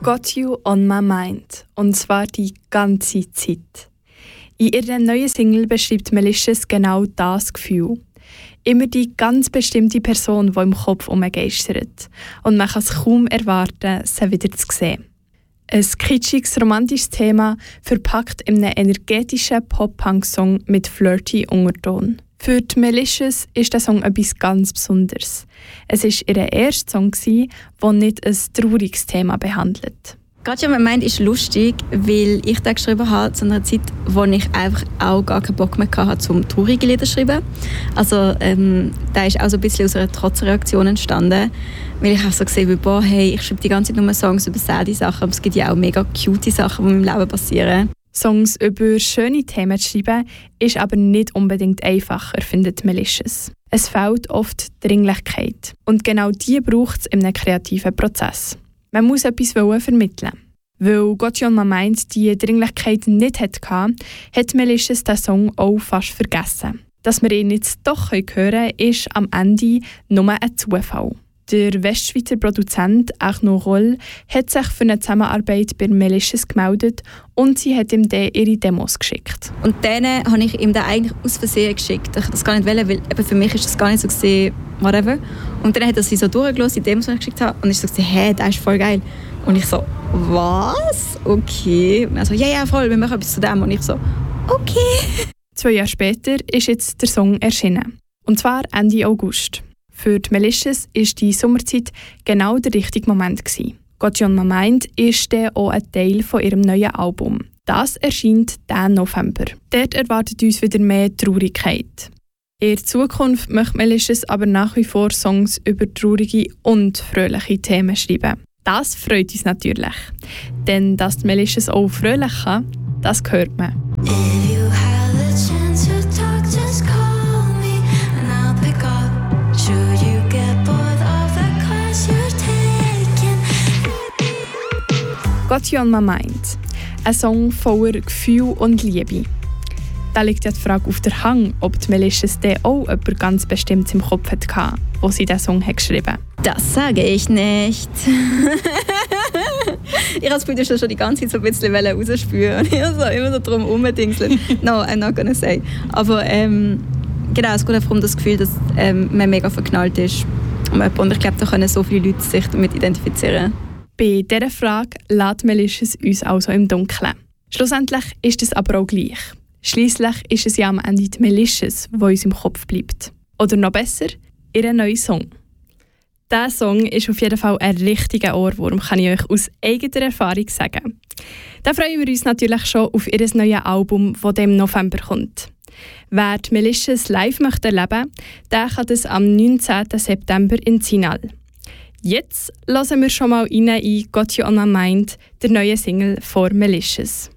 Got You on My Mind. Und zwar die ganze Zeit. In ihrer neuen Single beschreibt Malicious genau das Gefühl. Immer die ganz bestimmte Person, die im Kopf umgeistert. Und man kann es kaum erwarten, sie wieder zu sehen. Ein kitschiges, romantisches Thema, verpackt in einem energetischen Pop-Punk-Song mit flirty Unterton. Für die Malicious ist der Song etwas ganz Besonderes. Es war ihr erster Song, der nicht ein trauriges Thema behandelt. «Got You on My Mind» ist lustig, weil ich den geschrieben habe zu einer Zeit, wo ich einfach auch gar keinen Bock mehr hatte, um traurige Lieder zu schreiben. Also der ist auch so ein bisschen aus einer Trotzreaktion entstanden, weil ich auch so gesehen habe, boah, hey, ich schreibe die ganze Zeit nur Songs über sad Sachen, aber es gibt ja auch mega cute Sachen, die in meinem Leben passieren. Songs über schöne Themen zu schreiben, ist aber nicht unbedingt einfacher, findet Malicious. Es fehlt oft Dringlichkeit. Und genau die braucht es in einem kreativen Prozess. Man muss etwas vermitteln. Weil Got You on My Mind die Dringlichkeit nicht hatte, hat Malicious den Song auch fast vergessen. Dass wir ihn jetzt doch hören können, ist am Ende nur ein Zufall. Der Westschweizer Produzent Arnaud Roll hat sich für eine Zusammenarbeit bei Malicious gemeldet und sie hat ihm dann ihre Demos geschickt. Und denen habe ich ihm dann eigentlich aus Versehen geschickt. Ich das gar nicht wollen, weil eben für mich ist das gar nicht so gesehen, whatever. Und dann hat er sie so durchgelassen, die Demos, die ich geschickt habe, und ich so gesehen, hey, das ist voll geil. Und ich so, was? Okay. Und er so, ja, voll, wir machen etwas zu dem. Und ich so, okay. 2 Jahre später ist jetzt der Song erschienen. Und zwar Ende August. Für die Malicious war die Sommerzeit genau der richtige Moment. «Got You on My Mind» ist dann auch ein Teil von ihrem neuen Album. Das erscheint diesen November. Dort erwartet uns wieder mehr Traurigkeit. In der Zukunft möchte Malicious aber nach wie vor Songs über traurige und fröhliche Themen schreiben. Das freut uns natürlich. Denn dass die Malicious auch fröhlich kann, das hört man. «Got You on My Mind», ein Song voller Gefühl und Liebe. Da liegt ja die Frage auf der Hand, ob die Malicious auch jemand ganz Bestimmtes im Kopf hatte, wo sie diesen Song geschrieben hat. Das sage ich nicht. Ich habe das Gefühl, schon die ganze Zeit so ein bisschen rausspüren. Ich habe so immer so drum rumdingseln. No, I'm not gonna say. Aber genau, es geht einfach um das Gefühl, dass man mega verknallt ist. Und ich glaube, da können so viele Leute sich damit identifizieren. Bei dieser Frage lässt Malicious uns also im Dunkeln. Schlussendlich ist es aber auch gleich. Schliesslich ist es ja am Ende die Malicious, die uns im Kopf bleibt. Oder noch besser, ihr neuer Song. Dieser Song ist auf jeden Fall ein richtiger Ohrwurm, kann ich euch aus eigener Erfahrung sagen. Da freuen wir uns natürlich schon auf ihr neues Album, das im November kommt. Wer die Malicious live möchte erleben, der kann das am 19. September in Zinal. Jetzt hören wir schon mal rein in «Got You on My Mind», der neue Single von Malicious.